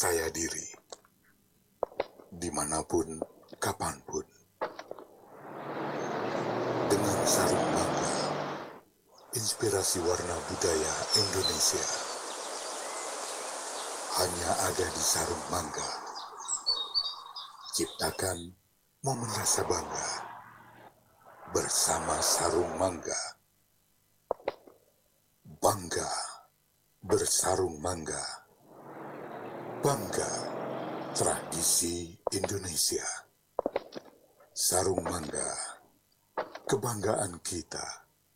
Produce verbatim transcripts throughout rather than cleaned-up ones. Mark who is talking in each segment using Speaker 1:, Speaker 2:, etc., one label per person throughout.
Speaker 1: percaya diri, dimanapun, kapanpun. Dengan Sarung Mangga, inspirasi warna budaya Indonesia. Hanya ada di Sarung Mangga. Ciptakan momen rasa bangga bersama Sarung Mangga. Bangga bersarung mangga. Bangga tradisi Indonesia. Sarung Mangga, kebanggaan kita.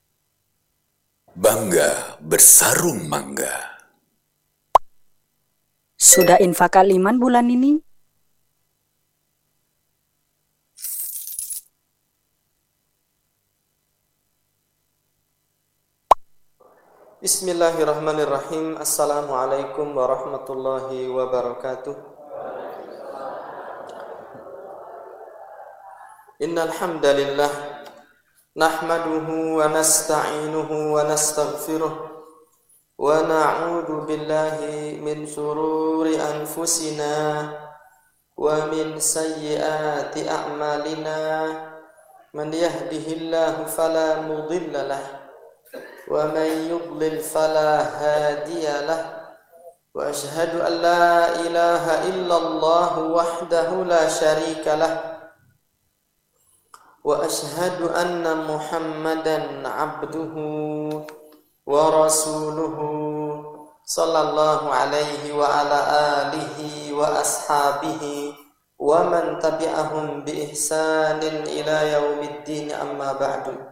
Speaker 2: Bangga bersarung mangga.
Speaker 3: Sudah infak aliman bulan ini?
Speaker 4: Bismillahirrahmanirrahim. Assalamualaikum warahmatullahi wabarakatuh. Innal hamdalillah nahmaduhu wa nasta'inuhu wa nastaghfiruh wa na'udzu billahi min shururi anfusina wa min sayyiati a'malina. Man yahdihillahu fala mudilla lahu ومن يضلل فلا هادي له وأشهد أن لا إله إلا الله وحده لا شريك له وأشهد أن محمدا عبده ورسوله صلى الله عليه وعلى آله وأصحابه ومن تبعهم بإحسان إلى يوم الدين أما بعد.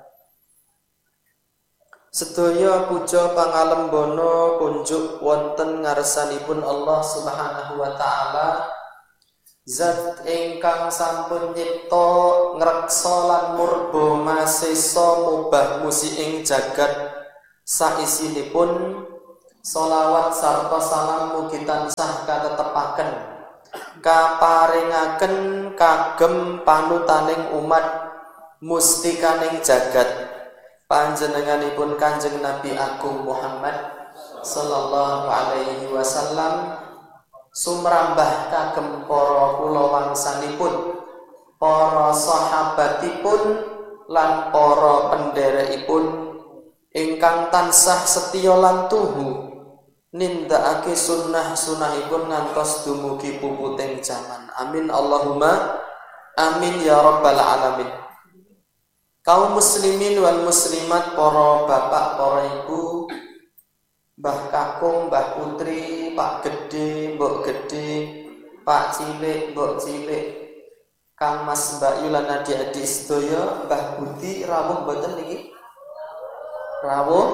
Speaker 4: Sedaya puja pangalembono kunjuk wonten ngarsanipun Allah Subhanahu wa taala, zat ingkang sampun nyipta ngreksa lan murba masesa mubah musi ing jagat saisinipun. Sholawat sarta salam mugi tansah katetepaken kaparingaken kagem panutaning umat mustikaning jagat panjenenganipun Kanjeng Nabi Agung Muhammad sallallahu alaihi wasallam, sumrambah kagem para kula wangsanipun, para sahabatipun lan para pendherekipun ingkang tansah setya lan tuhu nindakake sunnah-sunnahipun ngantos dumugi puputing jaman. Amin Allahumma amin ya rabbal alamin. Kaum muslimin wal muslimat, para bapak, para ibu, mbah kakung, mbah putri, pak gede, mbok gede, pak cilik, mbok cilik, kang mas, mbak yulan, adik-adik sedaya, mbah budi, rawuh mboten niki? Rawuh?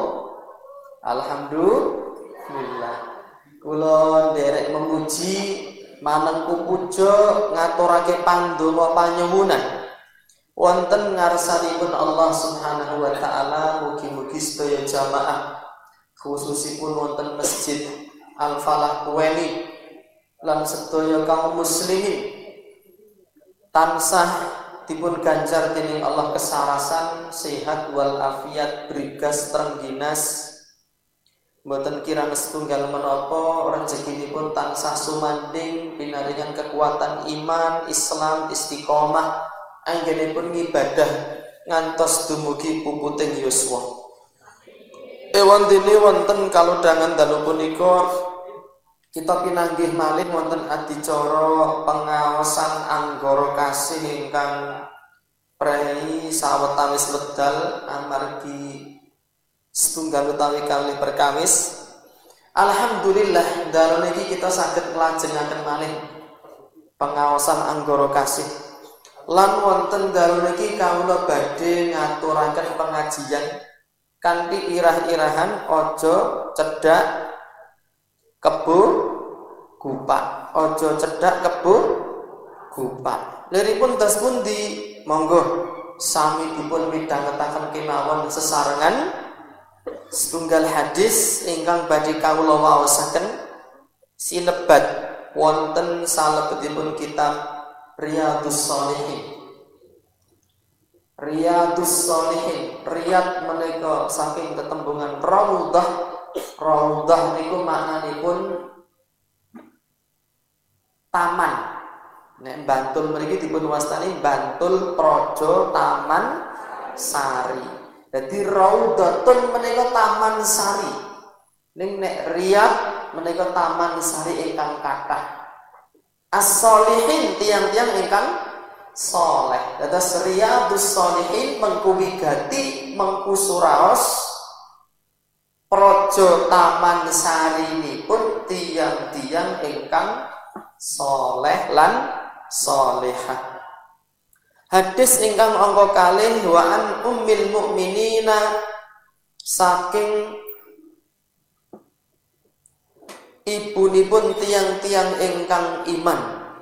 Speaker 4: Alhamdulillah. Kula nderek memuji manengku puja ngaturake pandonga panyuwunan wonten ngarsanipun Allah Subhanahu wa taala. Mugi-mugi sedaya jamaah khususipun wonten Masjid Al-Falah Kuweni lan sedaya kaum muslimin tansah dipun ganjar dening Allah kesarasan, sehat wal afiat, brigas trengginas, mboten kirang setunggal menapa, rezekinipun tansah sumanding pinaringan kekuatan iman, Islam, istiqomah anggenipun ngibadah ngantos dumugi puputing yuswa. Ewan dene wonten kalodhangan dalu punika kita pinanggih malih wonten adicara pengaosan anggara kasih ingkang prei sawetawis wedal amargi setunggal utawi kalih perkawis. Alhamdulillah dalu niki kita saged nglajengaken malih pengaosan anggara kasih. Lan wonten dalu niki kawula badhe ngaturaken pengajian kanthi irah-irahan aja cedhak kebu gupak, aja cedhak kebu gupak. Liripun tes pundi? Monggo sami dipun midhangetaken kemawon sesarengan setunggal hadis ingkang badhe kawula waosaken sinebat wonten salebetipun kitab Riyadhus Shalihin. Riyadhus Shalihin, riyad menika saking tetembungan raudhah. Raudhah niku maknanipun taman. Nek Bantul mriki dipun wastani Bantul Praja Taman Sari. Dadi Raudhatun menika taman sari. Ning nek Riyadh menika taman sari ingkang kathah. As-solihin tiang-tiang ingkang soleh. Dados Riyadhus Sholihin mengku wigati mengku suraos Praja Taman Sarinipun tiang-tiang ingkang soleh lan solehah. Hadis ingkang angka kalih wa an ummil mukminina saking ibunipun tiang-tiang ingkang iman.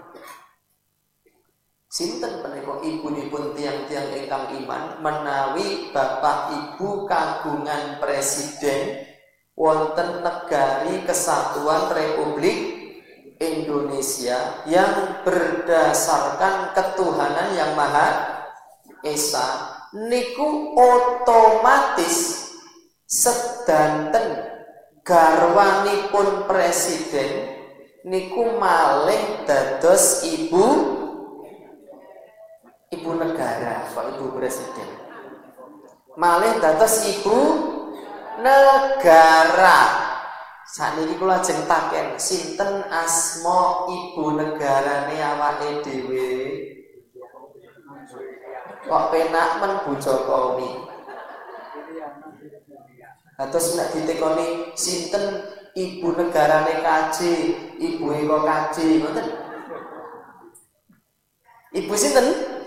Speaker 4: Sinten menika ibunipun tiang-tiang ingkang iman menawi bapak ibu kagungan presiden wonten negari kesatuan Republik Indonesia yang berdasarkan ketuhanan yang Maha Esa, niku otomatis sedanten garwanipun presiden niku malih dados ibu ibu negara, Pak Ibu Presiden. Malih dados ibu negara. Sakniki kula ajeng taken, sinten asma ibu negarane awake dhewe? Kok penak men Bu Jokowi. Terus nek ditekoni sinten ibu negarane K J, ibu kok K J, ngoten. Ibu sinten?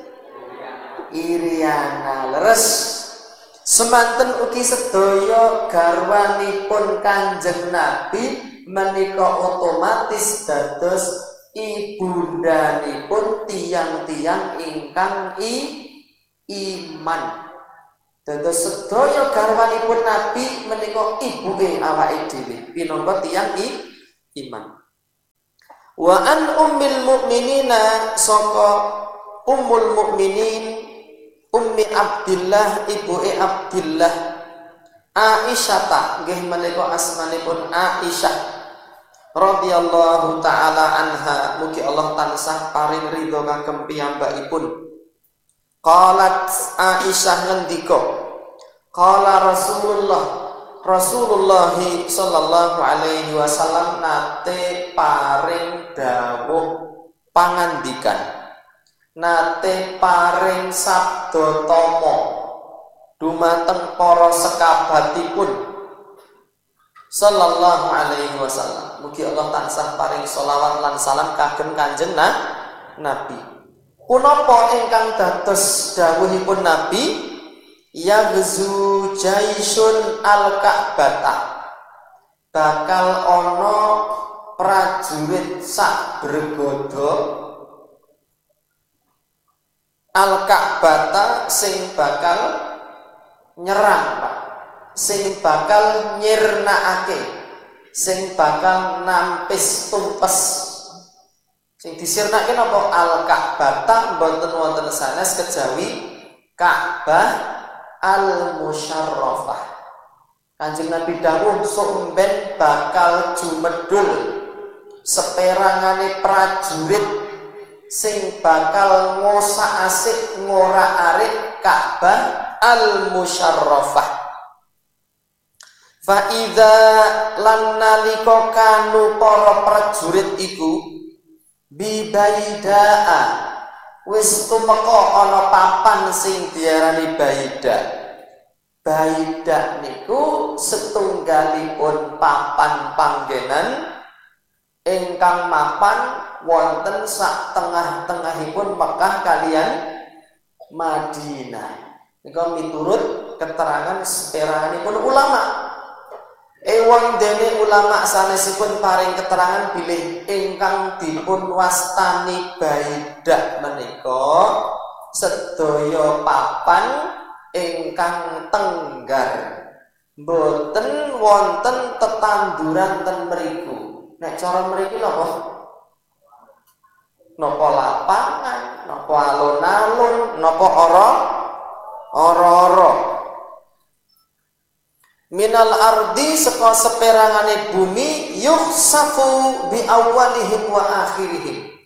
Speaker 4: Iriana. Leres semanten ugi sedaya garwanipun Kanjeng Nabi menika otomatis dados ibundanipun tiang-tiang ingkang i iman. Dados sedaya garwanipun Nabi menika ibuke awake dhewe pinangka tiyang i iman. Wa an ummil mukminina saka ummul mukminin Ummi Abdillah ibuke Abdillah Aisyah nggih menika asmanipun Aisyah radhiyallahu taala anha, mugi Allah tansah paring ridho kagem piyambakipun. Qalat Aisyah ngendika, qala Rasulullah Rasulullah sallallahu alaihi wasallam nate paring dawuh pangandikan, nate paring sabda tama dumateng para sekabatipun sallallahu alaihi wasallam. Mugi Allah tansah paring sholawat lan salam kagem Kanjeng Nabi. Punapa ingkang dados dawuhipun Nabi? Yaghzu jaisun al-Ka'bata, bakal ana prajurit sak bergodo Al-Ka'bata sing bakal nyerang, Pak. Sing bakal nyirnakake, sing bakal nampis tumpes. Sing disirnake napa? Al-Ka'bata mboten wonten sanes kejawi Ka'bah al-Musyarrafah. Kanjeng Nabi dawuh sumben bakal jumedul seperangane prajurit sing bakal ngosak asik ngora-arik Ka'bah al-Musyarrafah. Fa idza lan nalika kanu para prajurit iku bibaidaa wis tumeka ana papan sing diarani baida. Baida niku setunggalipun papan panggenan ingkang mapan wonten sak tengah-tengahipun Mekah kalian Madinah. Nika miturut keterangan seperanganipun ulama. Ewang dene ulama sanesipun paring keterangan bilih ingkang dipun wastani baidah menika sedaya papan ingkang tenggar. Mboten wonten tetanduran ten mriku. Nek cara mriki napa? Napa lapangan, napa alun-alun, napa ora ora-ora. Minal ardi saka seperangane bumi yukhsafu bi awwalihim wa akhirihim.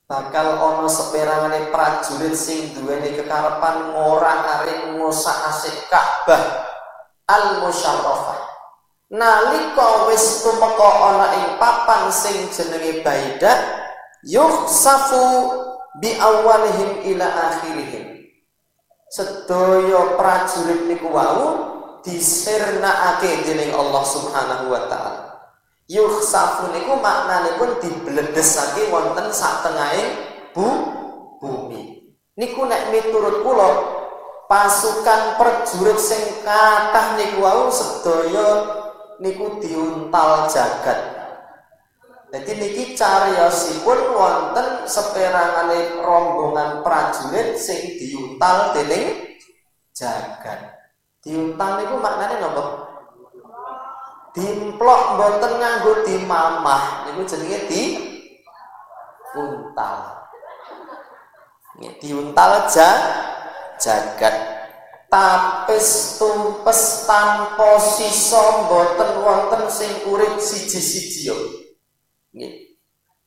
Speaker 4: bakal ana seperangane prajurit sing duweni kekarepan ngora-arik ngosak-asik Ka'bah al-musyarrafah. Nalika wis tumeka ana ing papan sing jenenge Baidah, yukhsafu bi awwalihim ila akhirihim. Sedaya prajurit niku wau disirnakake dening Allah Subhanahu wa taala. Yukhsafu niku maknanipun dibledesake wonten satengahing bu bumi. Niku nek miturut kula pasukan prajurit sing kathah niku wau sedaya niku diuntal jagat. Jadi niki cariyosipun wonten seperangane rombongan prajurit sing diuntal dening jagat. Diuntal niku maknane napa? Dimplok mboten nganggo dimamah, niku jenenge diuntal. Nggih, diuntal ja jagat. Tapis tumpes tanpa sisa mboten wonten sing urip siji-siji yo. Nggih.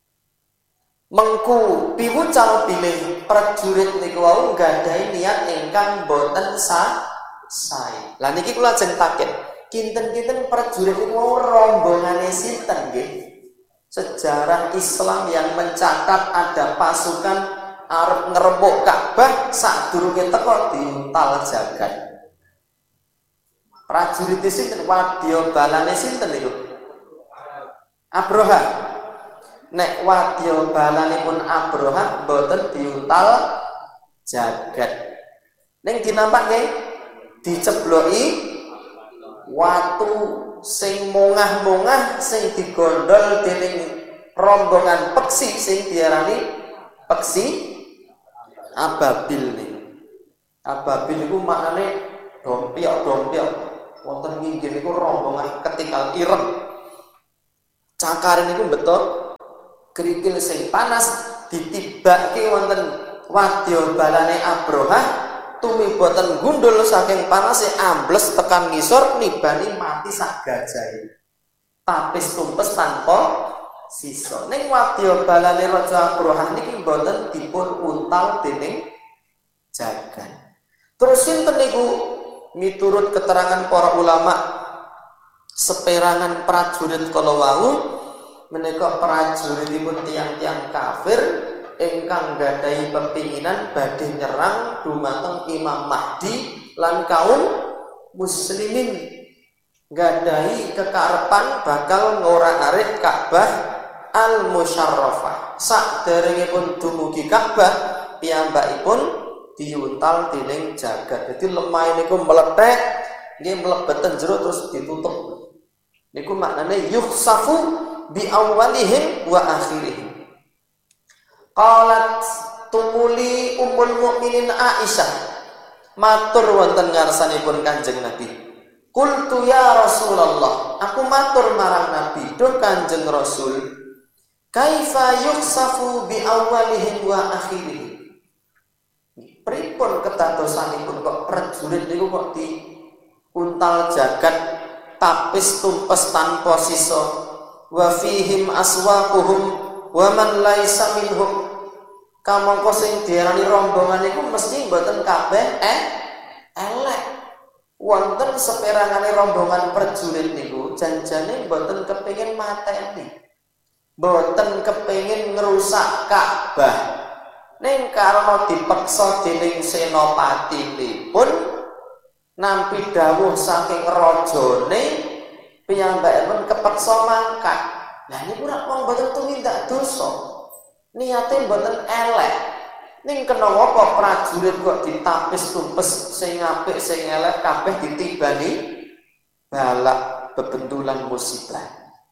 Speaker 4: Mengku piwucal bilih prajurit niku wau nggadahi niat ingkang mboten sah sae. Lah niki kula ajeng takit. Kinten-kinten prajurit niku rombongane sinten nggih? Sejarah Islam yang mencatat ada pasukan arep ngerembuk Ka'bah sadurunge teka diuntal jagat. Prajurit sinten? Wadya balane sinten niku? Abraha. Nek wadya balanipun Abraha mboten diuntal jagat. Ning dinampak nggih dicebloki watu sing mongah-mongah sing digondol dening rombongan peksi sing diarani peksi ababil niku. Ababil niku maknane dompiok-dompiok wonten nginggil niku rombongan ketinggal ireng. Cakare niku betul kerikil sing panas ditibake wonten wadya balane Abraha. Tumi boten gundul saking panase ambles tekan ngisor nibani mati sak gajahe. Tapis tumpes tanpa sisa. Ning wadya balane Raja Abraha niki boten dipun untal dening jagat. Terus sinten niku miturut keterangan para ulama seperangan prajurit kala wau menika prajuritipun tiang-tiang kafir ingkang gadahi pepinginan badhe nyerang dumateng Imam Mahdi lan kaum muslimin, gadahi kekarepan bakal ngora-arik Ka'bah al-musyarrafah. Saderengipun dumugi Ka'bah piyambakipun diuntal dening jagat. Dadi lemah niku meletek nggih mlebeten jero terus ditutup. Niku maknane yukhsafu bi awwalihim wa akhirihim. Qalat tumuli ummul mukminin Aisyah matur wonten ngarsanipun Kanjeng Nabi. Qultu ya Rasulullah, aku matur marang Nabi, duh Kanjeng Rasul, kaifa yukhsafu bi awwalihim wa akhirihim. Pripun kedadosanipun kok prajurit niku kok diuntal jagat tapis tumpes tanpa sisa, wa fihim aswaquhum wa man laisa minhum. Kamangka sing diarani rombongan niku mesti mboten kabeh eh elek. Wonten seperangane rombongan prajurit niku janjane mboten kepengin mateni. Mboten kepengin ngrusak Ka'bah. Ning karena dipeksa dening senopatinipun nampi dawuh saking rajane piyambakipun kepeksa mangkat. Lah niku rak wong mboten tumindak dosa. Niate mboten elek. Ning kena apa prajurit kok ditapis tumpes sing apik sing elek kabeh ditibani balak bebentulan musibah.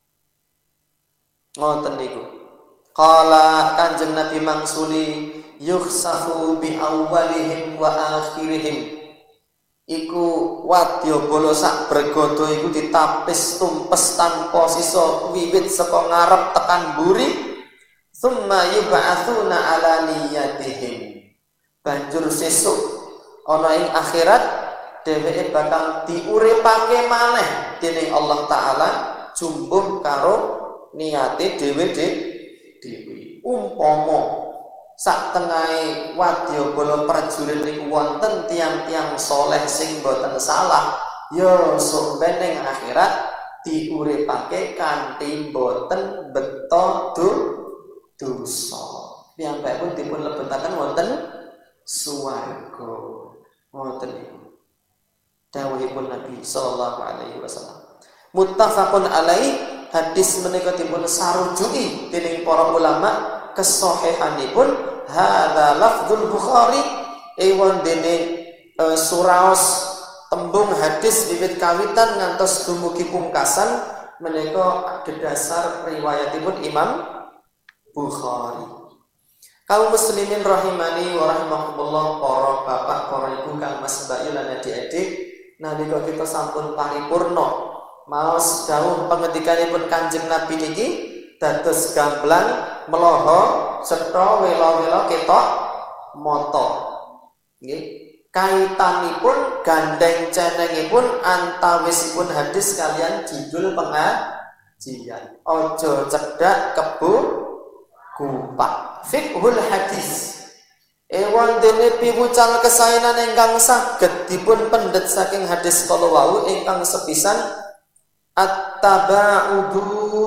Speaker 4: Ngoten niku. Qala Kanjeng Nabi mangsuli yukhsafu bi awwalihim wa akhirihim. Iku wadya bala sak bergodo iku ditapis tumpes tanpa sisa wiwit saka ngarep tekan mburi. Summa yub'atsuna ala niyatihim. Banjur sesuk ana ing akhirat dheweke bakal diuripake maneh dening Allah taala jumbuh karo niate dhewe dhewe. Umpama sak tengahe wadyabala prajurit niku wonten tiang-tiang soleh sing boten salah, ya sok beneng akhirat diuripake kanthi boten beto dosa. Piyambakipun dipun lebetaken wonten swarga. Ngoten niku dawuhipun Nabi sallallahu alaihi wasallam. Muttafaqun alaih, hadis menika dipun sarujuki dening para ulama kesahihanipun. Hadza lafdzul Bukhari, ewon dening uh, suraos tembung hadis wiwit kawitan ngantos dumugi pungkasan menika adhedhasar riwayatipun Imam Bukhari. Kaum muslimin rahimani wa rahimakumullah, para bapak, para ibu, kang mas, mbak, lan adik-adik, nalika kita sampun paripurna maos dawuh pengendikanipun Kanjeng Nabi niki dados gamblang meloho setha wela-wela ketok mata. Nggih, kaitanipun gandeng cenengipun antawisipun hadis kalian judul pengajian. Ojo cedak kebu gupak. Fiqhul hadis. Ewan dene piwucal kesaenan ingkang saged dipun pendet saking hadis kala wau ingkang sepisan at-tabaudu,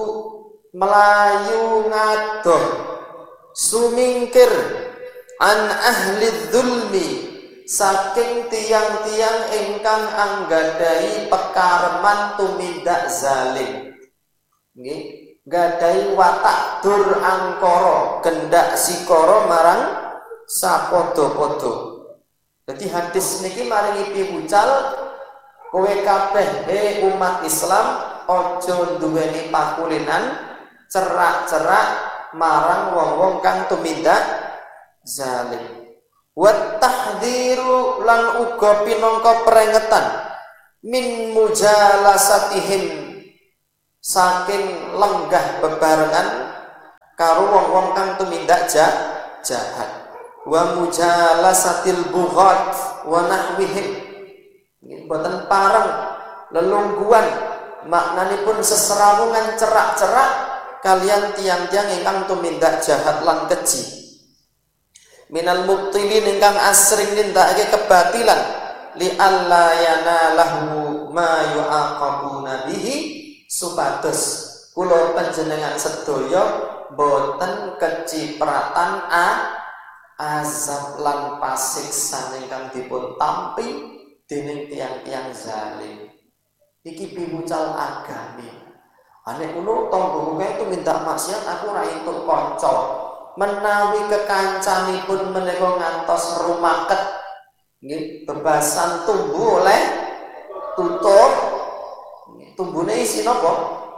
Speaker 4: melayu ngadoh sumingkir an ahli dzulmi, saking tiang-tiang ingkang anggadhahi pekareman tumindak zalim. Nggih, gadai watak dur angkara gendak sikara marang sapodo-podo. Jadi hadis niki maringi piwucal kowe kabeh he umat Islam aja duweni pakulinan cerak-cerak marang wong-wong kang tumindak zalim. Wa tahdhiru, lan uga pinangka perengetan min mujalasatihim, saking lenggah bebarengan karo wong-wong kang tumindak jahat. Wa mujalasatil bughat wa nahwihim, boten pareng lelungguhan maknanipun seserawungan cerak-cerak kalian tiang-tiang ingkang tumindak jahat lan keji. Minal mubtilin, ingkang asring nindakake kebatilan, li alla yanalahu ma yu'aqabuna bihi, supados kula panjenengan sedaya boten kecipratan a azab lan pasiksan ingkang dipun tampi dening tiang-tiang zalim. Iki piwucal agami. Anek kulo tanggoku kae itu minta maksiat, aku ora entuk kanca. Menawi kekancanipun menika ngantos rumaket, nggih, bebasan tumbuh oleh tutup. Tumbune isi napa?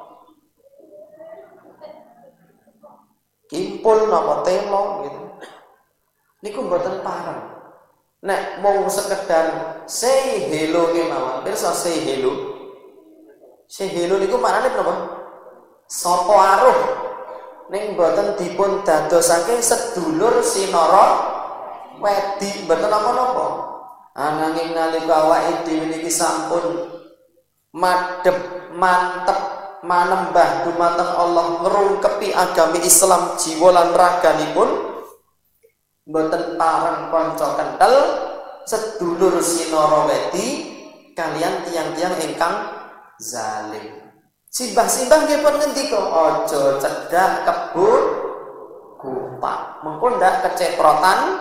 Speaker 4: Kimpul napa telo gitu. Niku mboten pareng. Nek mau sekedar say hello kemawon, pirsa say hello. Say hello niku maknane napa? Sapa aruh ning mboten dipun dadosake sedulur sinara wedi, mboten napa-napa. Ananging nalika awake dhewe niki sampun madhep mantep manembah dumateng Allah, ngrungkepi agami Islam jiwa lan raganipun, mboten pareng kanca kenthel sedulur sinara wedi kalian tiang-tiang ingkang zalim. Simbah-simbah nggih pun ngendika aja cedak kebun gupak, mengko ndak keceprotan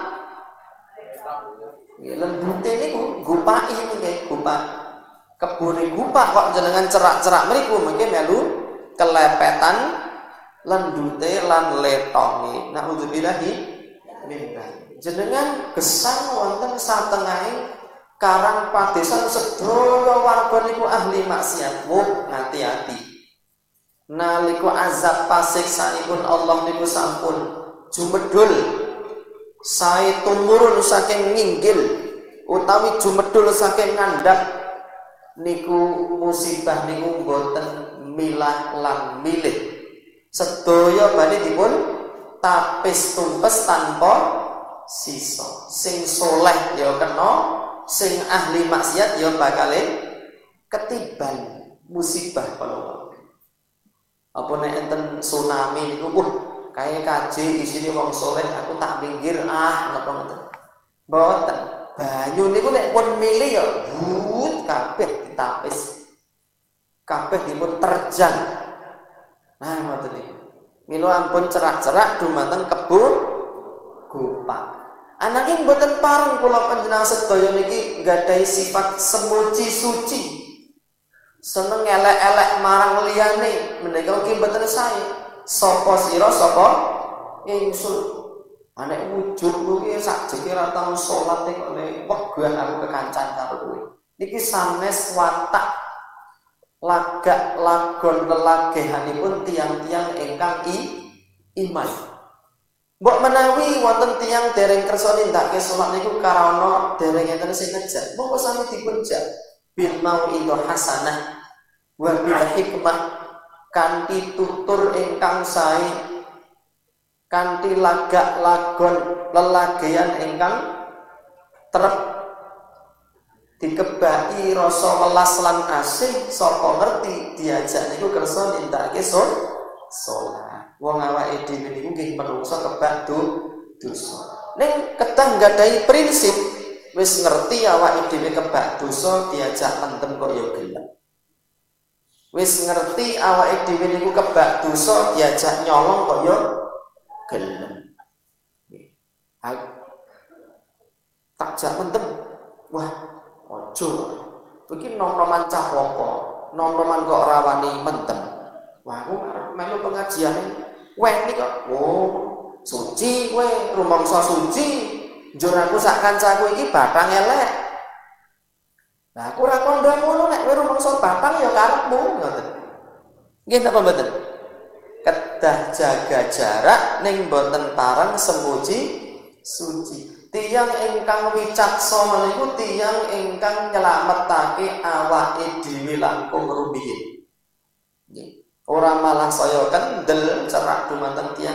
Speaker 4: nggih lembute niku gupaki nggih gupak. Kebune gupak kok jenengan cerak-cerak mriku mengke melu kelepetan lendute lan letonge. Nauzubillahi min dzalik. Jenengan gesang wonten satengahing karang padesan sedaya warga niku ahli maksiat. Wuh, hati-hati. Nalika azab pasiksanipun Allah niku sampun jumedhul sae tumurun saking nginggil utawi jumedhul saking ngandhap, niku musibah niku boten milah lan milih. Sedaya badhe dipun tapis tumpes tanpa sisa. Sing soleh ya kena, sing ahli maksiat ya bakal ketiban musibah kalau apa nek enten tsunami niku, wah kayak kaji isine wong soleh aku tak pinggir ah napa ngoten. Mboten. Banyu niku nek pun milih ya but kabeh ditapis. Kabeh dipun terjang. Nah ngoten niku. Mila ampun cerak-cerak dumateng kebun gupak. Ananging boten pareng kula panjenengan sedaya niki nggadahi sifat semuji suci. Seneng elek-elek marang liyane, menika ugi boten sae. Sapa sira sapa ingsun. Anek wujud kuwi sakjeke ra tau salat kok nek wegah aku kekancan karo kowe. Niki sanes watak lagak lagon lelagehanipun tiang-tiang ingkang i iman. Mbok menawi wonten tiang dereng kersa nindakake salat niku karana dereng enten sing ngejak, monggo sami dipunjak bil mau'idhah hasanah wa bil hikmah kanthi tutur ingkang sae, kanthi lagak lagon lelagehan ingkang trep dikebaki rasa welas lan asih sapa ngerti diajak niku kersa nindakake salat. Wong awake dhewe niku nggih menungso kebak dosa. Ning kedah nggadahi prinsip wis ngerti awake dhewe kebak dosa diajak mendem kok ya gelem. Wis ngerti awake dhewe niku kebak dosa diajak nyolong kok ya gelem. Takjak mendem. Wah, ojo. Iki nom-noman cah apa? Nom-noman kok rawani mendem. Wah, aku melu pengajian weni kok. Oh, suci kowe, rumangsa suci. Njur aku sak kancaku iki batang elek. Nah, aku ora kandha ngono nek kowe rumangsa batang ya karepmu ngoten. Nggih napa mboten? Kedah jaga jarak ning mboten parang semuji suci. Tiyang ingkang wicaksana niku tiyang ingkang nyelametake awake dhewe langkung rumiyin. Nggih. Ora malah saya kendel cerak dumateng tiyang